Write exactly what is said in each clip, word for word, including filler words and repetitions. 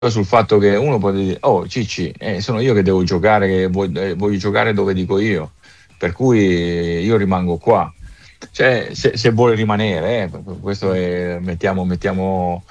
sul fatto che uno può dire: oh Cicci, eh, sono io che devo giocare, che voglio, eh, voglio giocare dove dico io, per cui io rimango qua. Cioè, se, se vuole rimanere, eh, questo è, mettiamo, mettiamo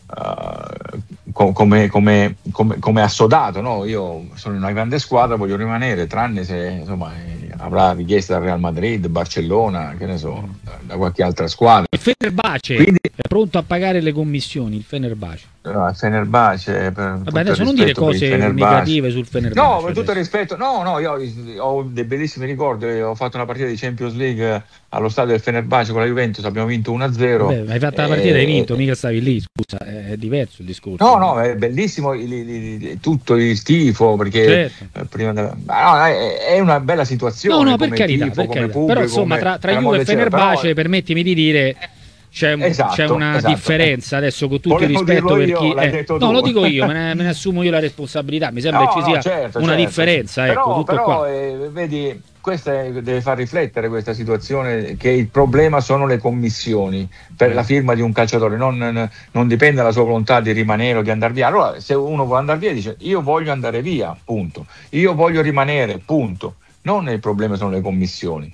uh, com, come, come, come, come assodato, no? Io sono in una grande squadra, voglio rimanere, tranne se insomma eh, avrà richiesta dal Real Madrid, Barcellona, che ne so, da, da qualche altra squadra. Il Fenerbahce Quindi, è pronto a pagare le commissioni, il Fenerbahce. no, il Fenerbahce, per Vabbè, adesso non dire cose negative sul Fenerbahce. No, per tutto il rispetto, no, no, io ho dei bellissimi ricordi, ho fatto una partita di Champions League allo stadio del Fenerbahce con la Juventus, abbiamo vinto uno a zero. Vabbè, hai fatto la partita e hai vinto, mica stavi lì, scusa, è diverso il discorso. No, no, è bellissimo il, il, il, tutto il tifo, perché certo. prima de... no, è, è una bella situazione. No, no, come per carità, tifo, per come carità. pubblico, Però insomma, come, tra, tra Juve e Fenerbahce, però... permettimi di dire... C'è, esatto, c'è una esatto. differenza adesso, con tutto il Volevo rispetto per io, chi eh, no, lo dico io, me ne, me ne assumo io la responsabilità. Mi sembra no, che ci sia no, certo, una certo. differenza, però, ecco, tutto però qua. Eh, vedi, questa è, deve far riflettere questa situazione, che il problema sono le commissioni per eh. la firma di un calciatore, non, non dipende dalla sua volontà di rimanere o di andare via. Allora, se uno vuole andare via, dice: io voglio andare via, punto. Io voglio rimanere, punto. Non il problema sono le commissioni.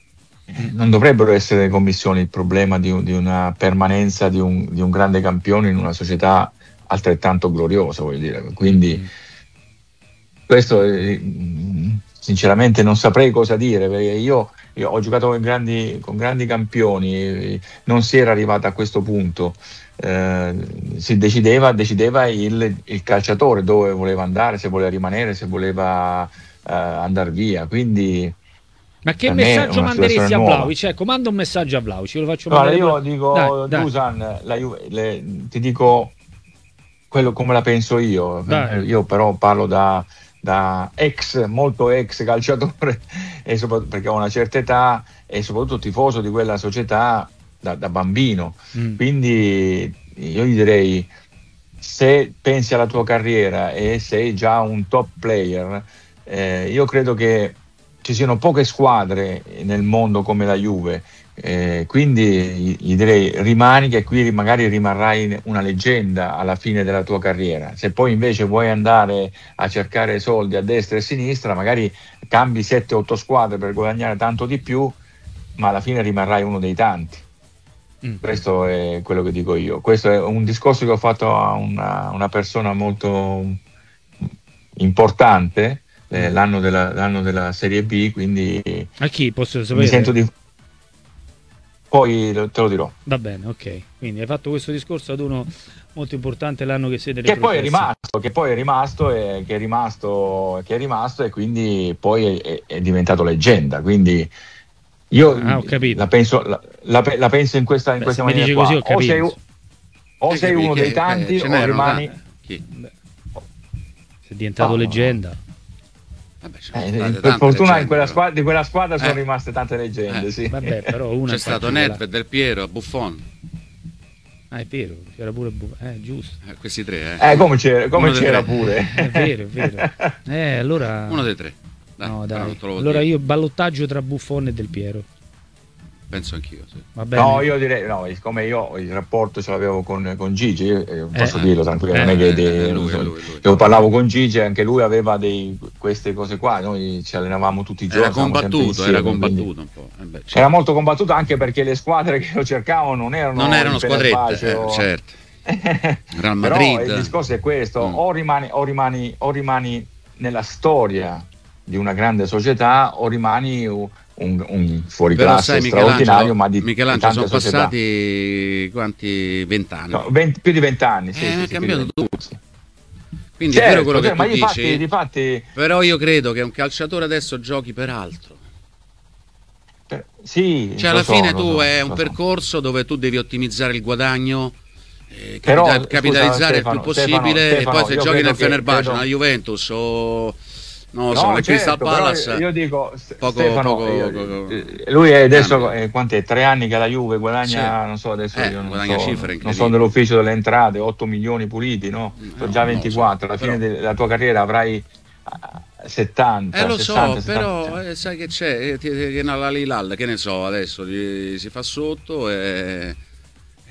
Non dovrebbero essere le commissioni il problema di, un, di una permanenza di un, di un grande campione in una società altrettanto gloriosa, voglio dire. Quindi mm. questo eh, sinceramente non saprei cosa dire, perché io, io ho giocato con grandi, con grandi campioni, non si era arrivato a questo punto. Eh, si decideva, decideva il, il calciatore dove voleva andare, se voleva rimanere, se voleva eh, andare via. Quindi ma che messaggio manderesti a Vlahovic? Ecco, manda un messaggio a Vlahovic, lo faccio Guarda, io poi. dico, dai, Dusan, dai. La Juve, le, ti dico quello come la penso io. Dai. Io però parlo da, da ex, molto ex calciatore, e perché ho una certa età e soprattutto tifoso di quella società da, da bambino. Mm. Quindi io gli direi: se pensi alla tua carriera e sei già un top player, eh, io credo che ci siano poche squadre nel mondo come la Juve, eh, quindi gli direi: rimani, che qui magari rimarrai una leggenda alla fine della tua carriera. Se poi invece vuoi andare a cercare soldi a destra e a sinistra, magari cambi sette otto squadre per guadagnare tanto di più, ma alla fine rimarrai uno dei tanti. Mm. Questo è quello che dico io. Questo è un discorso che ho fatto a una, una persona molto importante, eh, l'anno, della, l'anno della Serie B, quindi a chi posso sapere? Mi sento di... Poi te lo dirò. Va bene, ok. Quindi hai fatto questo discorso ad uno molto importante l'anno che siete che poi è rimasto, che poi è rimasto e che è rimasto, che è rimasto e quindi poi è, è diventato leggenda. Quindi io ah, ho capito. la penso la, la, la penso in questa, in Beh, questa se maniera mi dici qua. così, ho o sei, o sei uno dei tanti eh, o rimani chi? Sei diventato oh. leggenda. Vabbè, eh, per fortuna in quella squadra, di quella squadra sono eh. rimaste tante leggende, eh. sì. Vabbè, però una c'è stato Nedved, Del Piero, Buffon. Ah, è vero, c'era pure Buffon, eh, giusto. Eh, questi tre, eh. Eh, come c'era, come c'era pure. È vero, è vero. Eh, allora uno dei tre. Dai, no, dai. Allora io ballottaggio tra Buffon e Del Piero. Penso anch'io, sì. Va bene. No, io direi, no, siccome io il rapporto ce l'avevo con, con Gigi, io posso eh, dirlo tranquillamente, eh, non è che eh, lui, so, lui, lui. io parlavo con Gigi, anche lui aveva dei, queste cose qua, noi ci allenavamo tutti i giorni. Era combattuto, insieme, era combattuto un po'. Eh beh, certo. Era molto combattuto anche perché le squadre che lo cercavano non erano non erano squadrette, eh, certo. Real Madrid. Però il discorso è questo, mm. o, rimani, o, rimani, o rimani nella storia di una grande società o rimani un, un fuoriclasse straordinario, ma di Michelangelo sono società. Passati quanti vent'anni? No, venti, più di vent'anni, sì, eh, sì, è sì, cambiato tutto. Sì. Quindi certo, è vero quello cioè, che ma tu difatti, dici, difatti... però io credo che un calciatore adesso giochi per altro. Per... Sì, cioè alla so, fine tu so, è un so. percorso dove tu devi ottimizzare il guadagno, eh, però, capita- capitalizzare scusa, il Stefano, più possibile Stefano, e poi se giochi nel Fenerbahce, credo... nella Juventus o non lo no, so, nel certo, Crystal Palace, io dico poco, Stefano, poco, io, poco, lui è adesso eh, quant'è? Tre anni che la Juve guadagna, sì. non so adesso eh, io non guadagna so, cifre non so dell'ufficio delle entrate, otto milioni puliti, no? Sono no, già ventiquattro, alla fine però... della tua carriera avrai settanta. Eh lo sessanta, so, però eh, sai che c'è, che nella Lilal, che ne so, adesso gli, si fa sotto e, e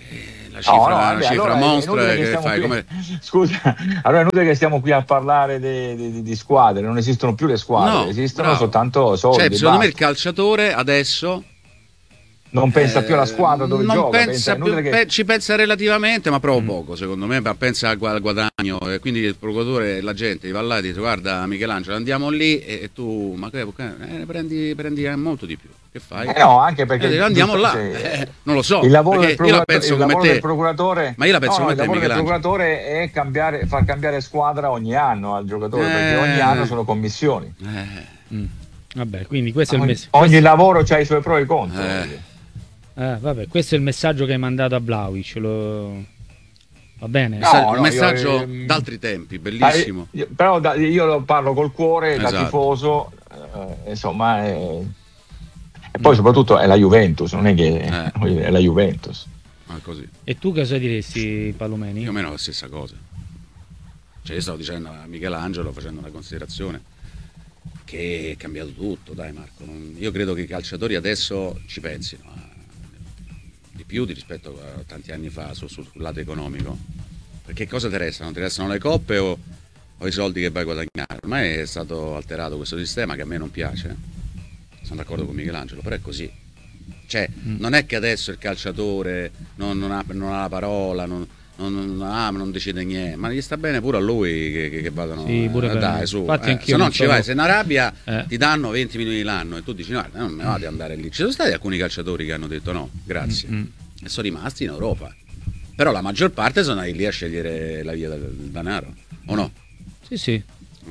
La cifra, no, no, vabbè, una cifra allora monstra che, che fai qui, come... Scusa, allora è inutile che stiamo qui a parlare di, di, di squadre, non esistono più le squadre, no, esistono bravo. soltanto soldi. Cioè, secondo me il calciatore adesso non pensa eh, più alla squadra dove non gioca, pensa pensa, più, che... ci pensa relativamente, ma proprio mm. poco, secondo me, pensa al guadagno, e quindi il procuratore, la gente gli va là e dice: guarda Michelangelo, andiamo lì, e, e tu ma che, eh, prendi, prendi molto di più. Che fai? Eh no, anche perché eh, andiamo là, eh, non lo so. Il lavoro, del, io la penso il come lavoro te. del procuratore, ma io la penso no, come no, te, il lavoro del Michelangelo. procuratore è cambiare, far cambiare squadra ogni anno al giocatore, eh, perché ogni anno sono commissioni. Eh. Mm. Vabbè, quindi questo ogni, è il messaggio. Ogni questo... lavoro ha i suoi pro e i contro. Eh. Eh, vabbè, questo è il messaggio che hai mandato a Vlahovic. Lo... Va bene? No, un no, messaggio io, eh, d'altri tempi, bellissimo. Io, però da, io lo parlo col cuore, esatto. da tifoso, eh, insomma, è... e poi soprattutto è la Juventus, non è che eh. è la Juventus. Ah, così. E tu cosa diresti, Palomeni? Più o meno la stessa cosa. Cioè, io stavo dicendo a Michelangelo, facendo una considerazione, che è cambiato tutto, dai Marco. Non... Io credo che i calciatori adesso ci pensino a... di più di rispetto a tanti anni fa sul, sul lato economico. Perché cosa ti restano? Ti restano le coppe o, o i soldi che vai a guadagnare? Ormai è stato alterato questo sistema che a me non piace. Sono d'accordo con Michelangelo, però è così. Cioè, mm. non è che adesso il calciatore non, non, ha, non ha la parola, non, non, non, ha, non decide niente, ma gli sta bene pure a lui che, che, che vadano sì, pure eh, dai, su. Eh, se non ci vai, se in Arabia eh. ti danno venti milioni l'anno e tu dici no, non me va di andare lì. Ci sono stati alcuni calciatori che hanno detto no, grazie, mm-hmm. e sono rimasti in Europa. Però la maggior parte sono lì a scegliere la via del, del denaro, o no? Sì, sì.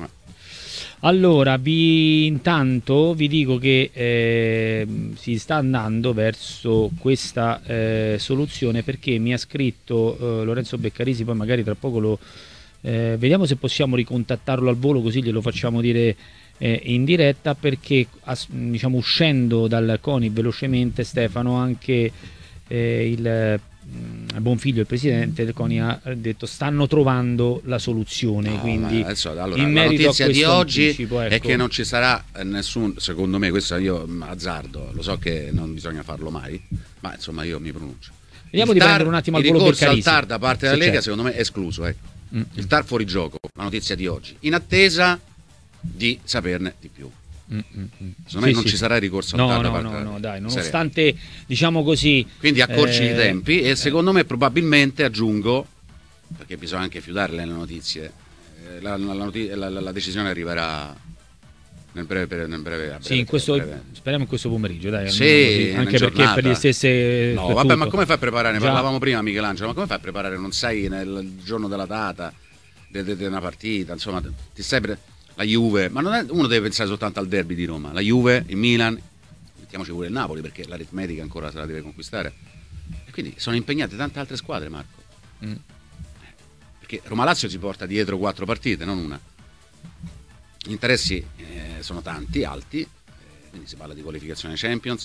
Allora, vi, intanto vi dico che eh, si sta andando verso questa eh, soluzione, perché mi ha scritto eh, Lorenzo Beccarisi, poi magari tra poco lo eh, vediamo se possiamo ricontattarlo al volo, così glielo facciamo dire eh, in diretta, perché as, diciamo uscendo dal CONI velocemente, Stefano, anche eh, il Bonfiglio, il presidente del CONI, ha detto stanno trovando la soluzione. No, quindi adesso, allora, in la notizia di oggi anticipo, ecco, è che non ci sarà nessun, secondo me, questo io azzardo, lo so che non bisogna farlo mai, ma insomma io mi pronuncio. Vediamo il di tar, prendere un attimo al volo per Beccarisi. Il ricorso al T A R da parte della Lega, certo, secondo me è escluso, ecco. mm. Il T A R fuori gioco, la notizia di oggi, in attesa di saperne di più. Secondo sì, me non sì. ci sarà ricorso no, al T A R no, da parte no, della no, Lega. dai, nonostante, diciamo così, quindi accorci eh, i tempi, e secondo me probabilmente, aggiungo, perché bisogna anche fiutarle le notizie, eh, la, la, notiz- la, la, la decisione arriverà nel breve, nel breve, breve, sì, in questo, breve. speriamo in questo pomeriggio, dai, sì, così, anche perché giornata. Per le stesse no vabbè, ma come fai a preparare? Ne Già. parlavamo prima, Michelangelo, ma come fai a preparare? Non sai nel giorno della data di una partita, insomma, ti stai pre- la Juve, ma non è, uno deve pensare soltanto al derby di Roma, la Juve, il Milan, mettiamoci pure il Napoli, perché l'aritmetica ancora se la deve conquistare, e quindi sono impegnate tante altre squadre, Marco. mm. Perché Roma-Lazio si porta dietro quattro partite, non una. Gli interessi eh, sono tanti, alti, eh, quindi si parla di qualificazione Champions,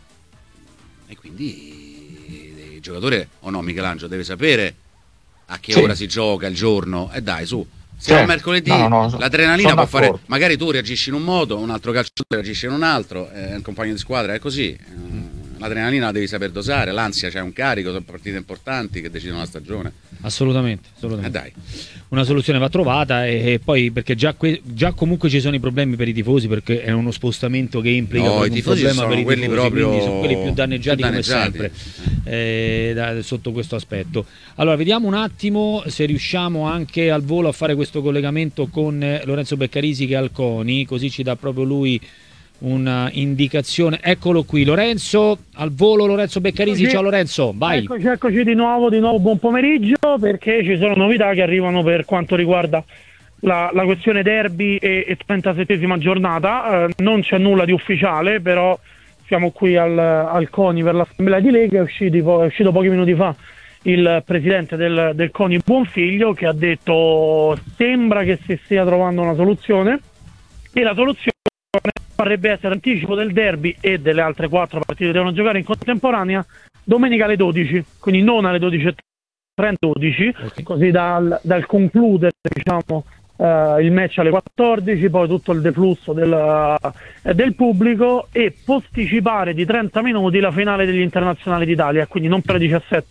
e quindi il giocatore, o no, Michelangelo, deve sapere a che sì. ora si gioca il giorno, e dai, su, siamo certo. mercoledì, no, no, no, l'adrenalina può d'accordo. fare, magari tu reagisci in un modo, un altro calciatore reagisce in un altro, eh, un compagno di squadra è così, eh, l'adrenalina la devi saper dosare, l'ansia c'è un carico, sono partite importanti che decidono la stagione. Assolutamente, assolutamente. Eh dai. Una soluzione va trovata, e, e poi perché già, que- già comunque ci sono i problemi per i tifosi, perché è uno spostamento che implica no, un problema per i quelli tifosi, proprio... quindi sono quelli più danneggiati, più danneggiati. come sempre eh, da, sotto questo aspetto. Allora vediamo un attimo se riusciamo anche al volo a fare questo collegamento con eh, Lorenzo Beccarisi, che è al CONI, così ci dà proprio lui una indicazione. Eccolo qui, Lorenzo al volo. Lorenzo Beccarisi, eccoci. Ciao Lorenzo, vai. Eccoci, eccoci di nuovo, di nuovo buon pomeriggio, perché ci sono novità che arrivano per quanto riguarda la, la questione derby e, e trentasettesima giornata. Eh, non c'è nulla di ufficiale, però siamo qui al, al CONI per l'assemblea di Lega. È uscito, è uscito pochi minuti fa il presidente del, del CONI Bonfiglio, che ha detto sembra che si stia trovando una soluzione, e la soluzione potrebbe essere anticipo del derby e delle altre quattro partite che devono giocare in contemporanea domenica alle dodici, quindi non alle dodici e trenta, dodici, okay. Così dal, dal concludere, diciamo, uh, il match alle quattordici, poi tutto il deflusso del, uh, del pubblico, e posticipare di trenta minuti la finale degli internazionali d'Italia, quindi non per le diciassette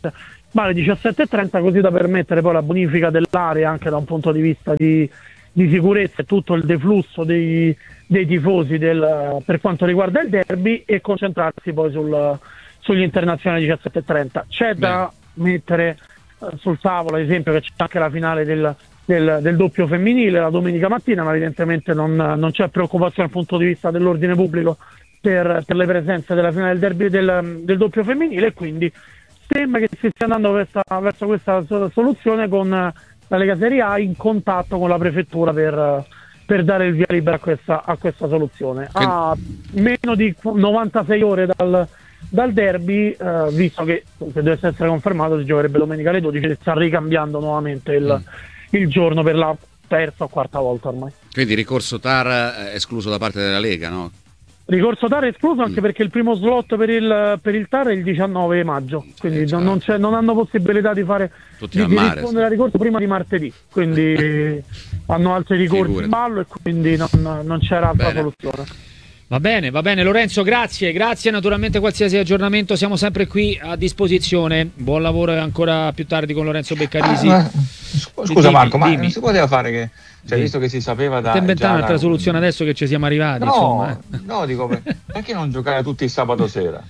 vale diciassette e trenta, così da permettere poi la bonifica dell'area anche da un punto di vista di, di sicurezza e tutto il deflusso dei, dei tifosi del, per quanto riguarda il derby, e concentrarsi poi sul, sugli internazionali diciassette e trenta. C'è Beh. da mettere eh, sul tavolo, ad esempio, che c'è anche la finale del, del, del doppio femminile la domenica mattina, ma evidentemente non, non c'è preoccupazione dal punto di vista dell'ordine pubblico per, per le presenze della finale del derby del, del doppio femminile, e quindi sembra che si stia andando verso, verso questa soluzione, con la Lega Serie A in contatto con la prefettura per, per dare il via libera a questa, a questa soluzione. A meno di novantasei ore dal, dal derby, eh, visto che se dovesse essere confermato si giocherebbe domenica alle dodici, sta ricambiando nuovamente il, mm. il giorno per la terza o quarta volta ormai. Quindi ricorso T A R escluso da parte della Lega, no? Ricorso T A R è escluso anche mm. perché il primo slot per il, per il T A R è il diciannove maggio, quindi eh, certo. non, c'è, non hanno possibilità di fare Tutti di, al di mare, rispondere al ricorso prima di martedì, quindi hanno altri ricorsi Figurati. in ballo, e quindi non, non c'era altra Bene. soluzione. Va bene, va bene Lorenzo, grazie, grazie, naturalmente qualsiasi aggiornamento siamo sempre qui a disposizione. Buon lavoro, e ancora più tardi con Lorenzo Beccarisi. Ah, ma, scusa dimmi, Marco, ma dimmi. non si poteva fare che, cioè, sì. visto che si sapeva da... Stai inventando un'altra da... soluzione adesso che ci siamo arrivati, no, insomma. Eh. No, dico, perché non giocare tutti il sabato sera?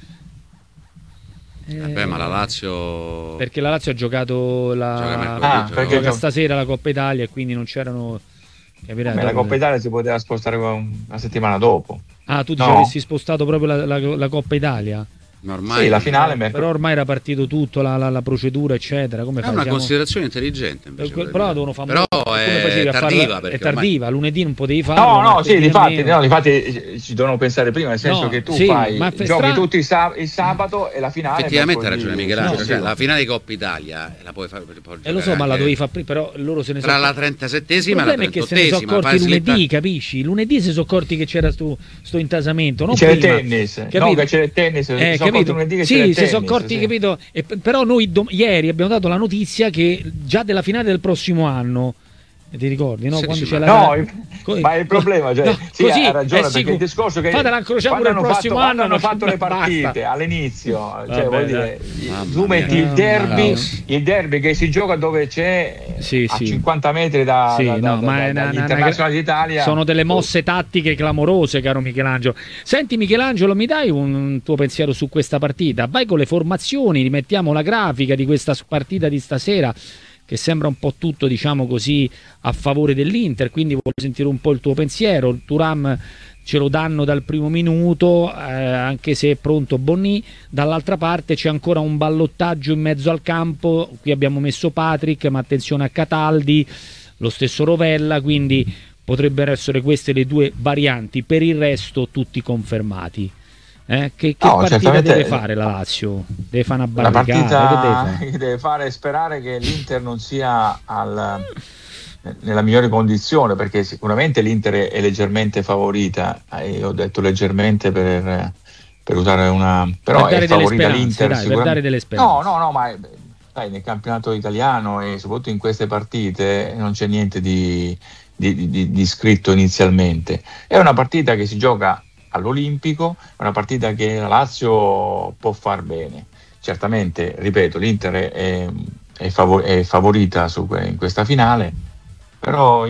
Eh, beh, ma la Lazio... Perché la Lazio ha giocato la... Gioca ah, perché gioca stasera la Coppa Italia, e quindi non c'erano... Beh, la Coppa Italia si poteva spostare una settimana dopo. Ah, tu dici no. avessi spostato proprio la, la, la Coppa Italia? Ormai sì, la finale, eh, però ormai era partito tutto, la, la, la procedura eccetera. Come è fai? una Siamo... considerazione intelligente invece, però, però devono fare però molto... è tardiva, farla... perché è tardiva ormai... lunedì non potevi farlo. No, no, sì, difatti, no, difatti ci devono pensare prima, nel senso no, che tu sì, fai ma giochi stra... tutti il, sab- il sabato e la finale. Effettivamente ha ragione Michelangelo, no, cioè, sì. la finale di Coppa Italia la puoi fare e eh, lo so, ma la dovevi fare prima, però loro se ne sono tra la trentasettesima e la trentottesima. Il problema è che se ne sono accorti lunedì, slitta... capisci? Lunedì si sono accorti che c'era sto, sto intasamento, non c'era prima. il tennis, capito? No, che c'era il tennis, eh, sono capito? Lunedì che sì, c'era il si tennis, sono accorti, sì. capito? E, però noi dom- ieri abbiamo dato la notizia che già della finale del prossimo anno, ti ricordi, no? Sì, Quando sì, c'è ma... la... no, Co- ma il problema, cioè, no, sì, così, ha ragione, eh, perché il discorso che fatela incrociare pure il prossimo fatto, anno, hanno fatto le basta. partite all'inizio, cioè, Vabbè, vuol dire, Mamma tu metti mia. il derby, No. il derby che si gioca dove c'è sì, a sì. cinquanta metri da, sì, da, no, da, ma da, è una, dagli una, internazionali d'Italia. Sono delle mosse tattiche clamorose, caro Michelangelo. Senti Michelangelo, mi dai un tuo pensiero su questa partita? Vai con le formazioni, rimettiamo la grafica di questa partita di stasera, che sembra un po' tutto, diciamo così, a favore dell'Inter, quindi voglio sentire un po' il tuo pensiero. Thuram ce lo danno dal primo minuto, eh, anche se è pronto Bonni. Dall'altra parte c'è ancora un ballottaggio in mezzo al campo, qui abbiamo messo Patrick, ma attenzione a Cataldi, lo stesso Rovella, quindi potrebbero essere queste le due varianti. Per il resto tutti confermati. Eh? Che, che no, partita deve fare la Lazio? Deve fare una la barricata? partita che deve fare? che deve fare è sperare che l'Inter non sia al, nella migliore condizione, perché sicuramente l'Inter è leggermente favorita, eh, ho detto leggermente per, per usare una, però per è favorita l'Inter dai, per dare delle speranze. no no no ma sai, nel campionato italiano e soprattutto in queste partite non c'è niente di, di, di, di scritto inizialmente. È una partita che si gioca all'Olimpico, è una partita che la Lazio può far bene. Certamente, ripeto, l'Inter è, è, favor- è favorita su, in questa finale, però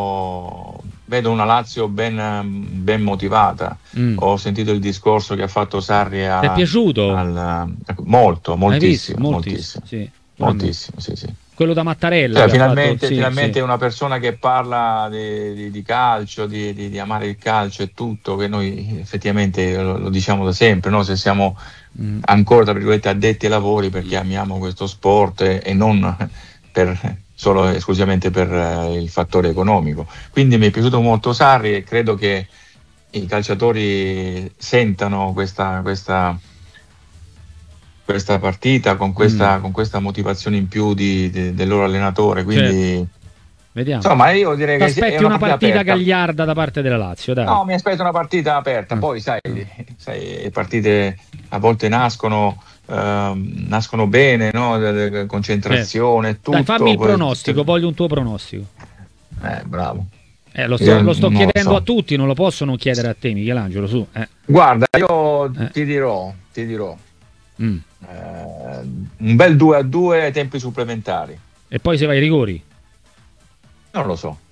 io vedo una Lazio ben, ben motivata. Mm. Ho sentito il discorso che ha fatto Sarri a, ti è piaciuto? Al, molto, moltissimo, moltissimo, moltissimo, sì. moltissimo, sì, sì. Quello da Mattarella, cioè, finalmente, fatto, sì, finalmente sì. Una persona che parla di, di, di calcio, di, di, di amare il calcio e tutto, che noi effettivamente lo, lo diciamo da sempre, no? Se siamo mm. ancora tra virgolette addetti ai lavori perché amiamo questo sport e, e non per, solo esclusivamente per uh, il fattore economico. Quindi mi è piaciuto molto Sarri e credo che i calciatori sentano questa, questa questa partita con questa, mm. con questa motivazione in più di, di, del loro allenatore, quindi certo. Vediamo. Insomma, io direi che aspetti è una, una partita, partita gagliarda da parte della Lazio, dai. No, mi aspetto una partita aperta, mm. poi sai, sai le partite a volte nascono uh, nascono bene, no? Concentrazione, certo. Tutto. Dai, fammi il pronostico, tutto. Voglio un tuo pronostico. Eh, bravo. Eh, lo sto, lo sto chiedendo so. a tutti, non lo posso non chiedere a te, Michelangelo, su. Eh. Guarda, io eh. ti dirò, ti dirò Mm. Eh, un bel due a due ai tempi supplementari. E poi se vai ai rigori? Non lo so.